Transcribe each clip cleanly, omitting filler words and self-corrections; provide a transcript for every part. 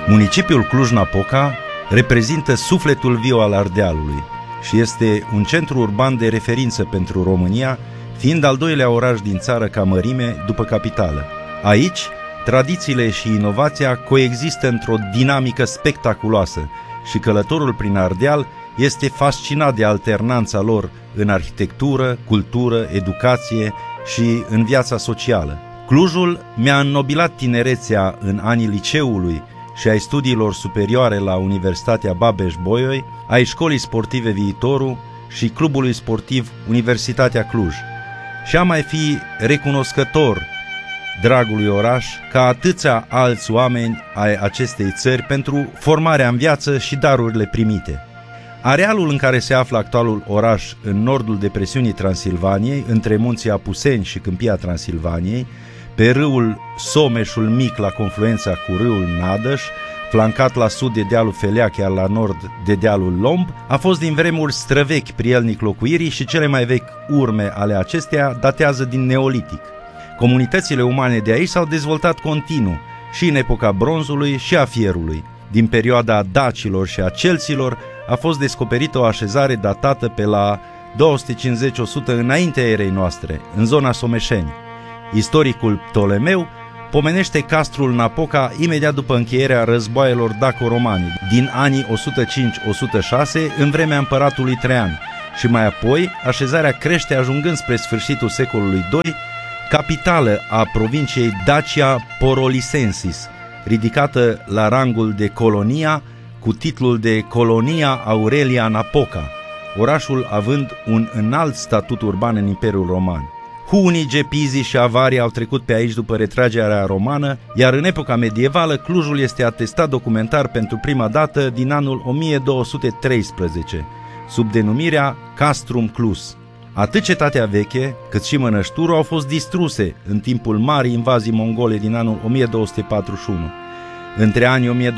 Municipiul Cluj-Napoca reprezintă sufletul viu al Ardealului și este un centru urban de referință pentru România, fiind al doilea oraș din țară ca mărime după capitală. Aici, tradițiile și inovația coexistă într-o dinamică spectaculoasă și călătorul prin Ardeal este fascinat de alternanța lor în arhitectură, cultură, educație și în viața socială. Clujul mi-a înnobilat tinerețea în anii liceului și ai studiilor superioare la Universitatea Babeș-Bolyai, ai Școlii Sportive Viitorul și Clubului Sportiv Universitatea Cluj. Și am mai fi recunoscător dragului oraș ca atâția alți oameni ai acestei țări pentru formarea în viață și darurile primite. Arealul în care se află actualul oraș, în nordul depresiunii Transilvaniei, între munții Apuseni și Câmpia Transilvaniei, pe râul Someșul Mic la confluența cu râul Nadăș, flancat la sud de dealul Feleac, iar la nord de dealul Lomb, a fost din vremuri străvechi prielnic locuirii și cele mai vechi urme ale acesteia datează din Neolitic. Comunitățile umane de aici s-au dezvoltat continuu și în epoca bronzului și a fierului. Din perioada dacilor și a celților a fost descoperită o așezare datată pe la 250-100 înaintea erei noastre, în zona Someșeni. Istoricul Ptolemeu pomenește castrul Napoca imediat după încheierea războaielor daco-romane din anii 105-106 în vremea împăratului Traian și mai apoi așezarea crește ajungând spre sfârșitul secolului II capitală a provinciei Dacia Porolisensis, ridicată la rangul de colonia cu titlul de Colonia Aurelia Napoca, orașul având un înalt statut urban în Imperiul Roman. Hunii, gepizii și avarii au trecut pe aici după retragerea romană, iar în epoca medievală Clujul este atestat documentar pentru prima dată din anul 1213, sub denumirea Castrum Clus. Atât cetatea veche, cât și mănășturul au fost distruse în timpul marii invazii mongole din anul 1241. Între anii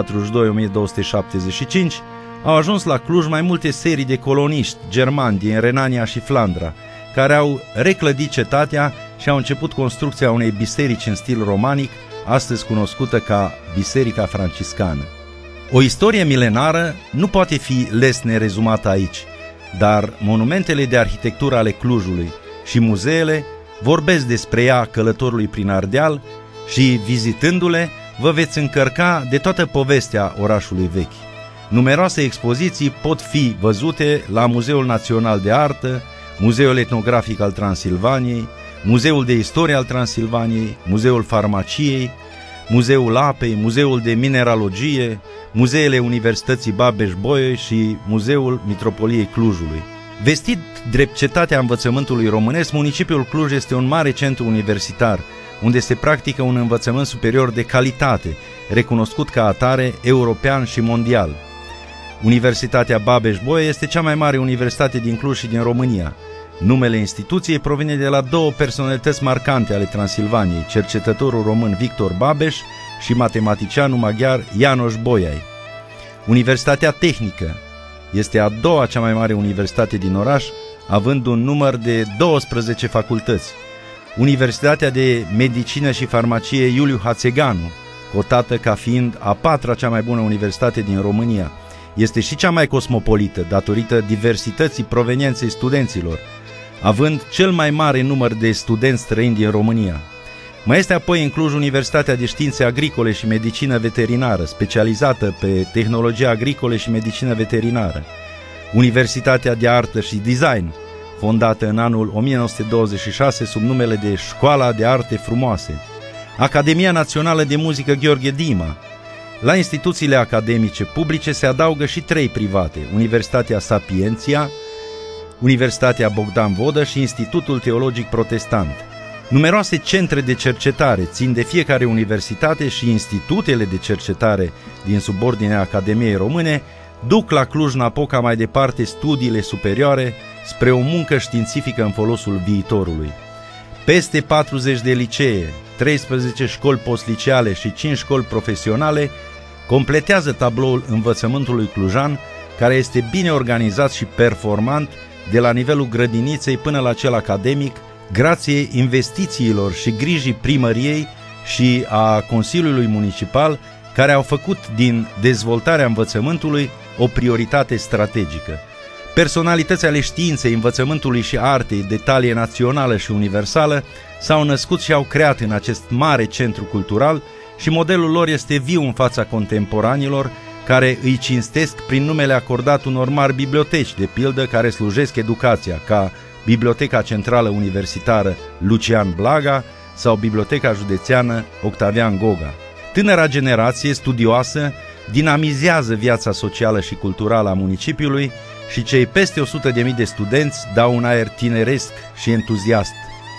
1242-1275 au ajuns la Cluj mai multe serii de coloniști germani din Renania și Flandra, care au reclădit cetatea și au început construcția unei biserici în stil romanic, astăzi cunoscută ca Biserica Franciscană. O istorie milenară nu poate fi lesne rezumată aici, dar monumentele de arhitectură ale Clujului și muzeele vorbesc despre ea călătorului prin Ardeal și, vizitându-le, vă veți încărca de toată povestea orașului vechi. Numeroase expoziții pot fi văzute la Muzeul Național de Artă, Muzeul Etnografic al Transilvaniei, Muzeul de Istorie al Transilvaniei, Muzeul Farmaciei, Muzeul Apei, Muzeul de Mineralogie, muzeele Universității Babeș-Bolyai și Muzeul Mitropoliei Clujului. Vestit drept cetatea învățământului românesc, municipiul Cluj este un mare centru universitar, unde se practică un învățământ superior de calitate, recunoscut ca atare european și mondial. Universitatea Babeș-Bolyai este cea mai mare universitate din Cluj și din România. Numele instituției provine de la două personalități marcante ale Transilvaniei, cercetătorul român Victor Babeș și matematicianul maghiar János Bolyai. Universitatea Tehnică este a doua cea mai mare universitate din oraș, având un număr de 12 facultăți. Universitatea de Medicină și Farmacie Iuliu Hațeganu, cotată ca fiind a patra cea mai bună universitate din România, este și cea mai cosmopolită, datorită diversității provenienței studenților, având cel mai mare număr de studenți străini din România. Mai este apoi în Cluj Universitatea de Științe Agricole și Medicină Veterinară, specializată pe tehnologie agricole și medicină veterinară. Universitatea de Artă și Design, fondată în anul 1926 sub numele de Școala de Arte Frumoase. Academia Națională de Muzică Gheorghe Dima. La instituțiile academice publice se adaugă și 3 private, Universitatea Sapientia, Universitatea Bogdan Vodă și Institutul Teologic Protestant. Numeroase centre de cercetare țin de fiecare universitate și institutele de cercetare din subordinea Academiei Române duc la Cluj-Napoca mai departe studiile superioare spre o muncă științifică în folosul viitorului. Peste 40 de licee, 13 școli postliceale și 5 școli profesionale completează tabloul învățământului clujan, care este bine organizat și performant de la nivelul grădiniței până la cel academic, grație investițiilor și grijii primăriei și a Consiliului Municipal, care au făcut din dezvoltarea învățământului o prioritate strategică. Personalități ale științei, învățământului și artei de talie națională și universală s-au născut și au creat în acest mare centru cultural și modelul lor este viu în fața contemporanilor, care îi cinstesc prin numele acordat unor mari biblioteci, de pildă, care slujesc educația, ca Biblioteca Centrală Universitară Lucian Blaga sau Biblioteca Județeană Octavian Goga. Tânăra generație studioasă dinamizează viața socială și culturală a municipiului și cei peste 100.000 de studenți dau un aer tineresc și entuziast.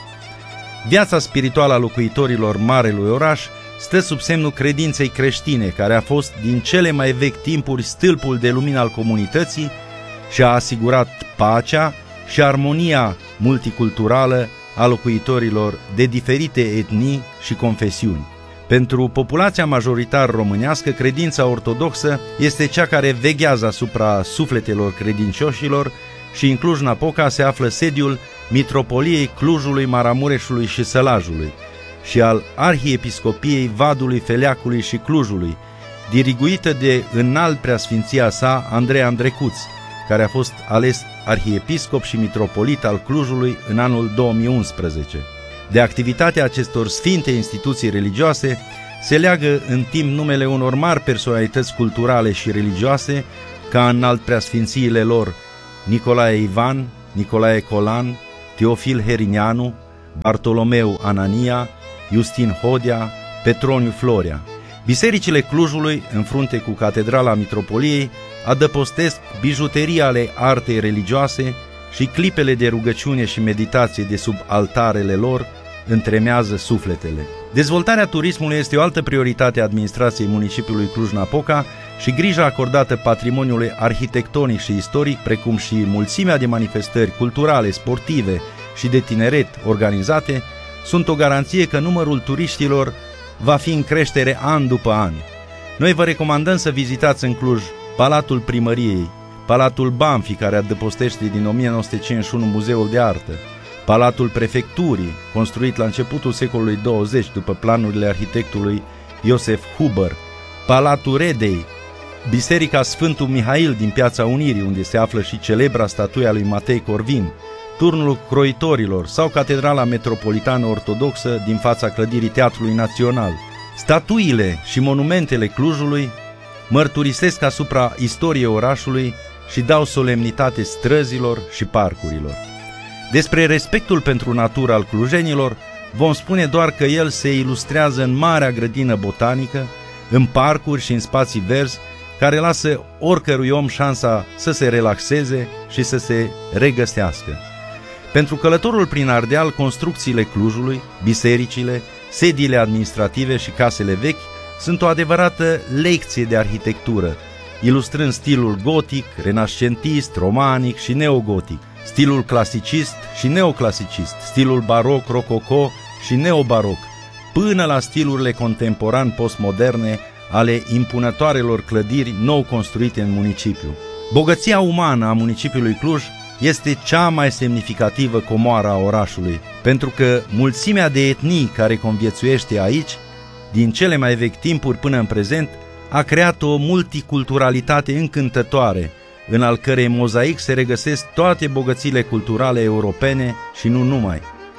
Viața spirituală a locuitorilor marelui oraș stă sub semnul credinței creștine, care a fost din cele mai vechi timpuri stâlpul de lumină al comunității și a asigurat pacea și armonia multiculturală a locuitorilor de diferite etnii și confesiuni. Pentru populația majoritar românească, credința ortodoxă este cea care veghează asupra sufletelor credincioșilor și în Cluj-Napoca se află sediul Mitropoliei Clujului, Maramureșului și Sălajului și al Arhiepiscopiei Vadului, Feleacului și Clujului, diriguită de înalt preasfinția sa Andrei Andrecuț, care a fost ales arhiepiscop și mitropolit al Clujului în anul 2011. De activitatea acestor sfinte instituții religioase se leagă în timp numele unor mari personalități culturale și religioase, ca înalt preasfințiile lor Nicolae Ivan, Nicolae Colan, Teofil Herineanu, Bartolomeu Anania, Justin Hodea, Petroniu Florea. Bisericile Clujului, în frunte cu Catedrala Mitropoliei, adăpostesc bijuterii ale artei religioase și clipele de rugăciune și meditație de sub altarele lor întremează sufletele. Dezvoltarea turismului este o altă prioritate a administrației municipiului Cluj-Napoca și grija acordată patrimoniului arhitectonic și istoric, precum și mulțimea de manifestări culturale, sportive și de tineret organizate, sunt o garanție că numărul turiștilor va fi în creștere an după an. Noi vă recomandăm să vizitați în Cluj Palatul Primăriei, Palatul Banfi, care adăpostește din 1951 Muzeul de Artă, Palatul Prefecturii, construit la începutul secolului 20 după planurile arhitectului Iosef Huber, Palatul Redei, Biserica Sfântul Mihail din Piața Unirii, unde se află și celebra statuia lui Matei Corvin, Turnul Croitorilor sau Catedrala Metropolitană Ortodoxă din fața clădirii Teatrului Național. Statuile și monumentele Clujului mărturisesc asupra istoriei orașului și dau solemnitate străzilor și parcurilor. Despre respectul pentru natura al clujenilor vom spune doar că el se ilustrează în marea grădină botanică, în parcuri și în spații verzi, care lasă oricărui om șansa să se relaxeze și să se regăsească. Pentru călătorul prin Ardeal, construcțiile Clujului, bisericile, sediile administrative și casele vechi sunt o adevărată lecție de arhitectură, ilustrând stilul gotic, renascentist, romanic și neogotic, stilul clasicist și neoclasicist, stilul baroc, rococo și neobaroc, până la stilurile contemporan postmoderne ale impunătoarelor clădiri nou construite în municipiu. Bogăția umană a municipiului Cluj este cea mai semnificativă comoară a orașului, pentru că mulțimea de etnii care conviețuiește aici, din cele mai vechi timpuri până în prezent, a creat o multiculturalitate încântătoare, în al cărei mozaic se regăsesc toate bogățiile culturale europene și nu numai.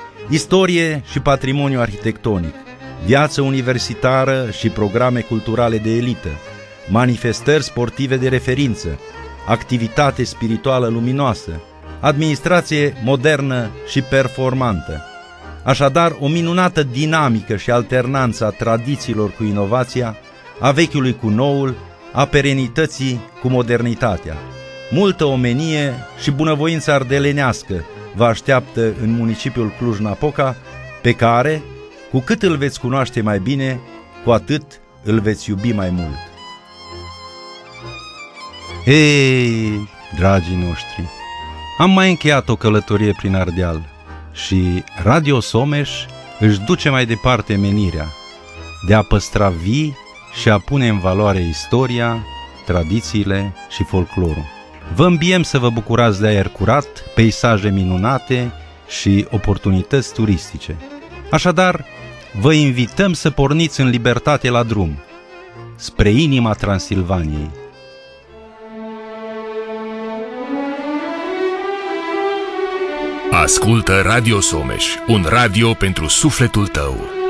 Istorie și patrimoniu arhitectonic, viață universitară și programe culturale de elită, manifestări sportive de referință, activitate spirituală luminoasă, administrație modernă și performantă. Așadar, o minunată dinamică și alternanță a tradițiilor cu inovația, a vechiului cu noul, a perenității cu modernitatea. Multă omenie și bunăvoință ardelenească vă așteaptă în municipiul Cluj-Napoca, pe care, cu cât îl veți cunoaște mai bine, cu atât îl veți iubi mai mult. Hei, dragii noștri, am mai încheiat o călătorie prin Ardeal și Radio Someș își duce mai departe menirea de a păstra vii și a pune în valoare istoria, tradițiile și folclorul. Vă îmbiem să vă bucurați de aer curat, peisaje minunate și oportunități turistice. Așadar, vă invităm să porniți în libertate la drum, spre inima Transilvaniei. Ascultă Radio Someș, un radio pentru sufletul tău.